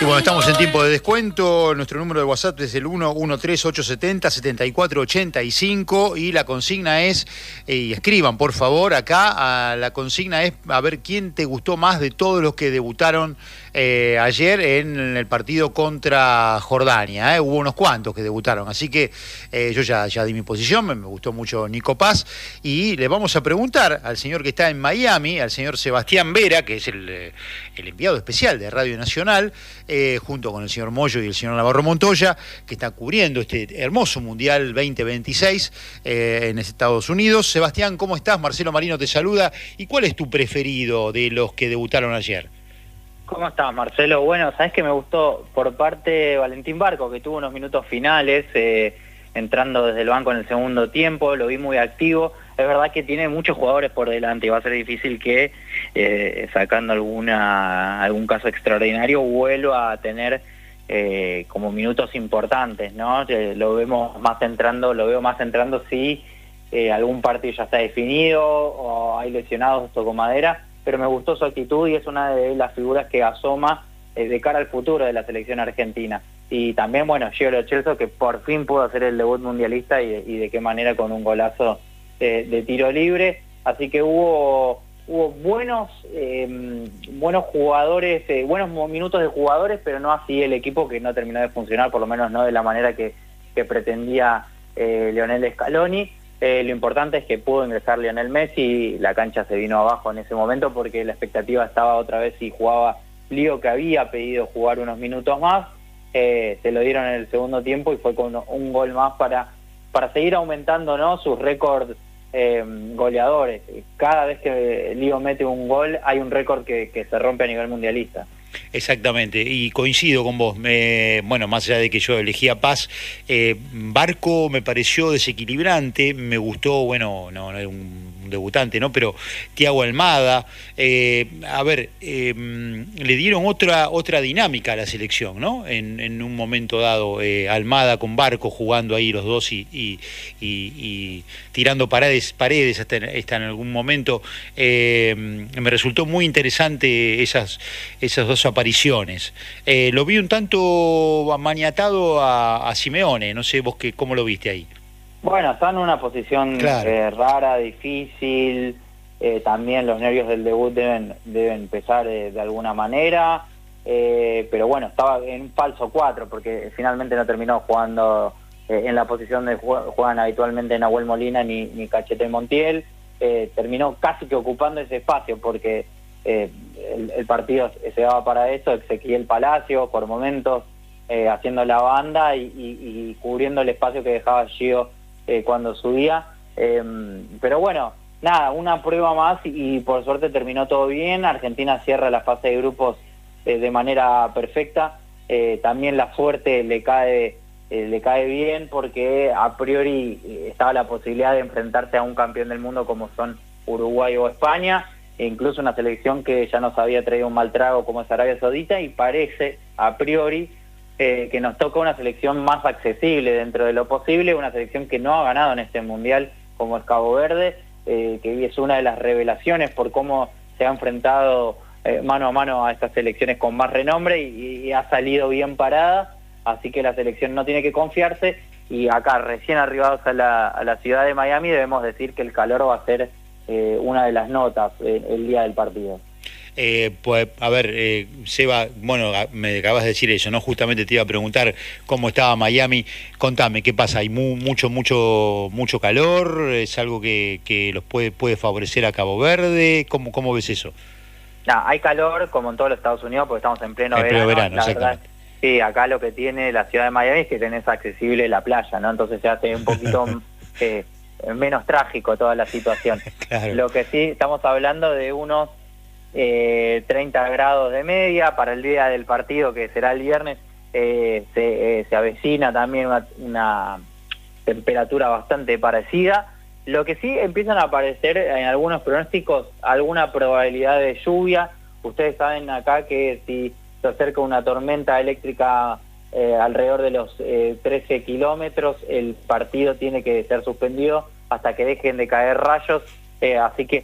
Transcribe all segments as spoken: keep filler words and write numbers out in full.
bueno, estamos en tiempo de descuento. Nuestro número de WhatsApp es el uno uno tres ocho siete cero siete cuatro ocho cinco y la consigna es, eh, y escriban por favor acá, a, la consigna es a ver quién te gustó más de todos los que debutaron eh, ayer en el partido contra Jordania. Eh. Hubo unos cuantos que debutaron, así que eh, yo ya, ya di mi posición, me, me gustó mucho Nico Paz, y le vamos a preguntar al señor que está en Miami, al señor Sebastián Vera, que es el, el enviado especial de Radio Nacional, Eh, junto con el señor Moyo y el señor Navarro Montoya, que está cubriendo este hermoso Mundial veinte veintiséis eh, en Estados Unidos. Sebastián, ¿cómo estás? Marcelo Marino te saluda. ¿Y cuál es tu preferido de los que debutaron ayer? ¿Cómo estás, Marcelo? Bueno, sabes que me gustó por parte de Valentín Barco, que tuvo unos minutos finales, eh, entrando desde el banco en el segundo tiempo, lo vi muy activo. Es verdad que tiene muchos jugadores por delante y va a ser difícil que, eh, sacando alguna algún caso extraordinario, vuelva a tener eh, como minutos importantes, ¿no? Eh, lo vemos más entrando, lo veo más entrando si eh, algún partido ya está definido o hay lesionados, tocó madera, pero me gustó su actitud y es una de las figuras que asoma eh, de cara al futuro de la selección argentina. Y también, bueno, Gio Lo Celso, que por fin pudo hacer el debut mundialista y, y de qué manera, con un golazo de, de tiro libre. Así que hubo hubo buenos eh, buenos jugadores, eh, buenos minutos de jugadores, pero no así el equipo, que no terminó de funcionar, por lo menos no de la manera que, que pretendía eh, Lionel Scaloni. Eh, lo importante es que pudo ingresar Lionel Messi y la cancha se vino abajo en ese momento, porque la expectativa estaba otra vez si jugaba Lío, que había pedido jugar unos minutos más. Eh, se lo dieron en el segundo tiempo y fue con un gol más para, para seguir aumentando, ¿no?, sus récords eh, goleadores. Cada vez que Lío mete un gol hay un récord que, que se rompe a nivel mundialista. Exactamente, y coincido con vos. Me, bueno, más allá de que yo elegía Paz, eh, Barco me pareció desequilibrante, me gustó, bueno, no, no es un debutante, ¿no? Pero Thiago Almada, eh, a ver, eh, le dieron otra otra dinámica a la selección, ¿no? En, en un momento dado, eh, Almada con Barco jugando ahí los dos y, y, y, y tirando paredes, paredes hasta, hasta en algún momento. Eh, me resultó muy interesante esas, esas dos apariciones. Eh, lo vi un tanto maniatado a, a Simeone, no sé vos que, cómo lo viste ahí. Bueno, está en una posición claro. eh, rara, difícil, eh, también los nervios del debut deben, deben pesar eh, de alguna manera, eh, pero bueno, estaba en un falso cuatro, porque finalmente no terminó jugando eh, en la posición de juegan habitualmente Nahuel Molina ni, ni Cachete Montiel, eh, terminó casi que ocupando ese espacio, porque eh, el, el partido se daba para eso. Ezequiel Palacio por momentos eh, haciendo la banda y, y, y cubriendo el espacio que dejaba Gio Eh, cuando subía, eh, pero bueno, nada, una prueba más y, y por suerte terminó todo bien. Argentina cierra la fase de grupos eh, de manera perfecta, eh, también la suerte le cae eh, le cae bien, porque a priori eh, estaba la posibilidad de enfrentarse a un campeón del mundo como son Uruguay o España, e incluso una selección que ya nos había traído un mal trago como es Arabia Saudita, y parece a priori Eh, que nos toca una selección más accesible dentro de lo posible, una selección que no ha ganado en este mundial como es Cabo Verde, eh, que es una de las revelaciones por cómo se ha enfrentado eh, mano a mano a estas selecciones con más renombre y, y ha salido bien parada, así que la selección no tiene que confiarse. Y acá, recién arribados a la, a la ciudad de Miami, debemos decir que el calor va a ser eh, una de las notas eh, el día del partido. Eh, pues, a ver, eh, Seba, bueno, me acabas de decir eso, ¿no? Justamente te iba a preguntar cómo estaba Miami. Contame, ¿qué pasa? ¿Hay mu mucho, mucho, mucho calor? ¿Es algo que, que los puede, puede favorecer a Cabo Verde? ¿Cómo, cómo ves eso? No, hay calor, como en todos los Estados Unidos, porque estamos en pleno en verano. Pleno verano, la exactamente. verdad, sí, acá lo que tiene la ciudad de Miami es que tenés accesible la playa, ¿no? Entonces se hace un poquito eh, menos trágico toda la situación. Claro. Lo que sí, estamos hablando de unos Eh, treinta grados de media para el día del partido, que será el viernes. eh, se, eh, se avecina también una, una temperatura bastante parecida. Lo que sí empiezan a aparecer en algunos pronósticos alguna probabilidad de lluvia. Ustedes saben acá que si se acerca una tormenta eléctrica eh, alrededor de los eh, trece kilómetros, el partido tiene que ser suspendido hasta que dejen de caer rayos, eh, así que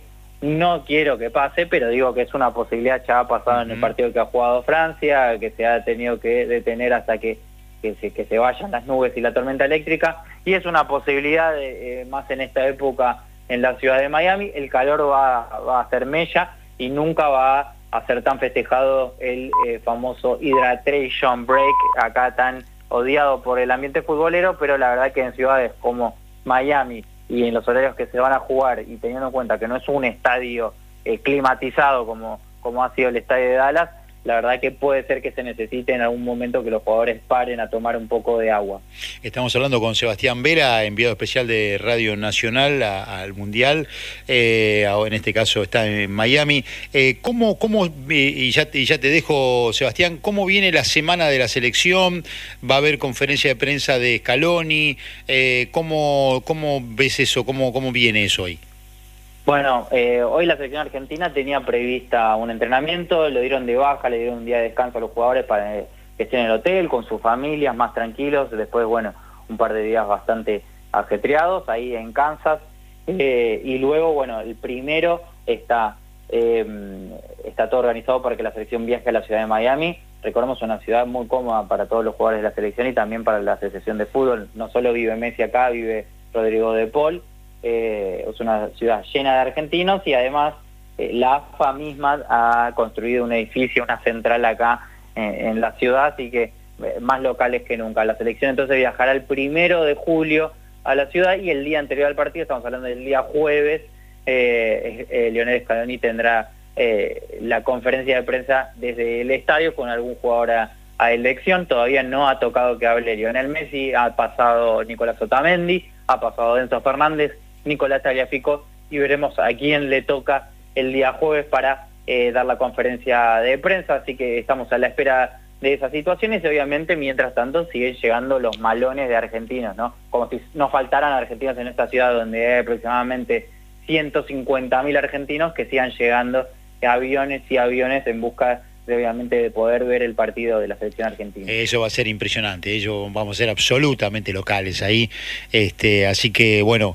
No quiero que pase, pero digo que es una posibilidad. Ya ha pasado uh-huh. en el partido que ha jugado Francia, que se ha tenido que detener hasta que, que, se, que se vayan las nubes y la tormenta eléctrica, y es una posibilidad de, eh, más en esta época en la ciudad de Miami. El calor va, va a ser mella y nunca va a ser tan festejado el eh, famoso Hydration Break, acá tan odiado por el ambiente futbolero, pero la verdad que en ciudades como Miami y en los horarios que se van a jugar, y teniendo en cuenta que no es un estadio eh, climatizado como, como ha sido el estadio de Dallas, la verdad que puede ser que se necesite en algún momento que los jugadores paren a tomar un poco de agua. Estamos hablando con Sebastián Vera, enviado especial de Radio Nacional a, al Mundial, eh, en este caso está en Miami. Eh, ¿cómo, cómo y, ya, y ya te dejo, Sebastián, cómo viene la semana de la selección? ¿Va a haber conferencia de prensa de Scaloni? Eh, ¿cómo, ¿Cómo ves eso? ¿Cómo, cómo viene eso hoy? Bueno, eh, hoy la selección argentina tenía prevista un entrenamiento, lo dieron de baja, le dieron un día de descanso a los jugadores para que estén en el hotel, con sus familias, más tranquilos. Después, bueno, un par de días bastante ajetreados ahí en Kansas. Eh, y luego, bueno, el primero está, eh, está todo organizado para que la selección viaje a la ciudad de Miami. Recordemos, una ciudad muy cómoda para todos los jugadores de la selección y también para la Asociación de Fútbol. No solo vive Messi acá, vive Rodrigo de Paul. Eh, es una ciudad llena de argentinos y además eh, la A F A misma ha construido un edificio, una central acá eh, en la ciudad, así que eh, más locales que nunca. La selección entonces viajará el primero de julio a la ciudad y el día anterior al partido, estamos hablando del día jueves, eh, eh, Lionel Scaloni tendrá eh, la conferencia de prensa desde el estadio con algún jugador a, a elección. Todavía no ha tocado que hable Lionel Messi, ha pasado Nicolás Otamendi, ha pasado Enzo Fernández, Nicolás Tagliafico, y veremos a quién le toca el día jueves para eh, dar la conferencia de prensa, así que estamos a la espera de esas situaciones y obviamente mientras tanto siguen llegando los malones de argentinos, ¿no? Como si no faltaran argentinos en esta ciudad donde hay aproximadamente ciento cincuenta mil argentinos que sigan llegando aviones y aviones en busca de, obviamente, de poder ver el partido de la selección argentina. Eso va a ser impresionante, ellos vamos a ser absolutamente locales ahí, este, así que bueno,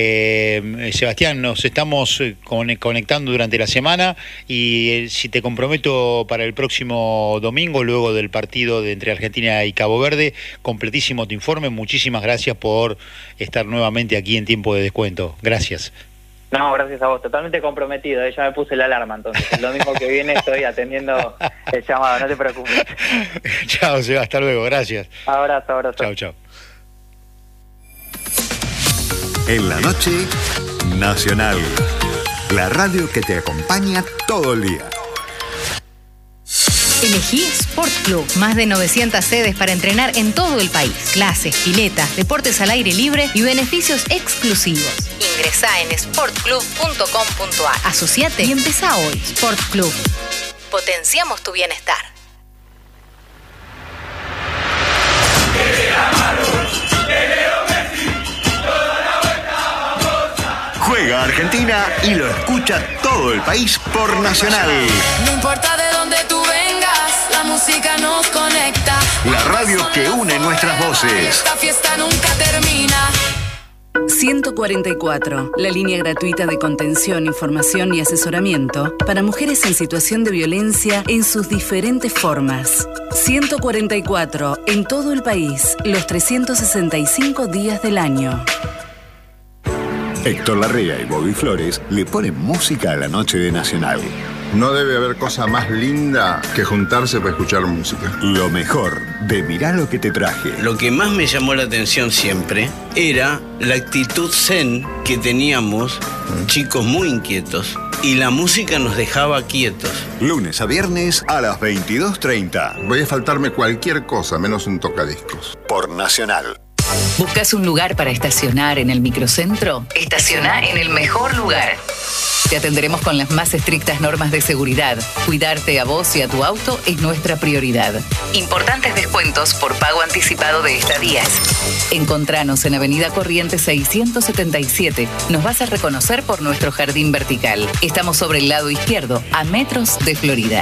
eh, Sebastián, nos estamos conectando durante la semana y eh, si te comprometo para el próximo domingo, luego del partido de entre Argentina y Cabo Verde, completísimo tu informe. Muchísimas gracias por estar nuevamente aquí en Tiempo de Descuento. Gracias. No, gracias a vos, totalmente comprometido, ya me puse la alarma, entonces el domingo que viene estoy atendiendo el llamado, no te preocupes. Chao, Seba, hasta luego, gracias. Abrazo, abrazo. Chao, chao. En la noche, Nacional, la radio que te acompaña todo el día. Elegí Sport Club, más de novecientas sedes para entrenar en todo el país. Clases, piletas, deportes al aire libre y beneficios exclusivos. Ingresá en sport club punto com punto a r. Asociate y empezá hoy. Sport Club. Potenciamos tu bienestar. Juega Argentina y lo escucha todo el país por Nacional. No importa de dónde tú vengas, la música nos conecta. La radio que une nuestras voces. Esta fiesta nunca termina. ciento cuarenta y cuatro, la línea gratuita de contención, información y asesoramiento para mujeres en situación de violencia en sus diferentes formas. ciento cuarenta y cuatro, en todo el país, los trescientos sesenta y cinco días del año. Héctor Larrea y Bobby Flores le ponen música a la noche de Nacional. No debe haber cosa más linda que juntarse para escuchar música. Lo mejor de Mirá lo que te traje. Lo que más me llamó la atención siempre era la actitud zen que teníamos, ¿Mm? Chicos muy inquietos, y la música nos dejaba quietos. Lunes a viernes a las veintidós treinta. Voy a faltarme cualquier cosa, menos un tocadiscos. Por Nacional. ¿Buscas un lugar para estacionar en el microcentro? Estaciona en el mejor lugar. Te atenderemos con las más estrictas normas de seguridad. Cuidarte a vos y a tu auto es nuestra prioridad. Importantes descuentos por pago anticipado de estadías. Encontranos en Avenida Corrientes seiscientos setenta y siete. Nos vas a reconocer por nuestro jardín vertical. Estamos sobre el lado izquierdo, a metros de Florida.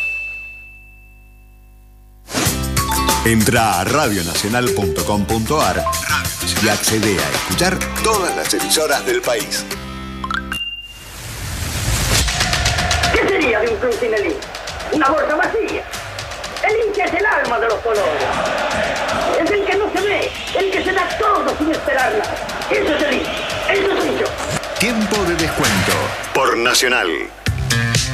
Entra a radio nacional punto com punto a r y accede a escuchar todas las emisoras del país. sería de un club sin el hincha? Una bolsa vacía. El hincha es el alma de los colores. Es el que no se ve, el que se da todo sin esperar nada. Eso es el hincha. Eso soy yo. Tiempo de descuento por Nacional.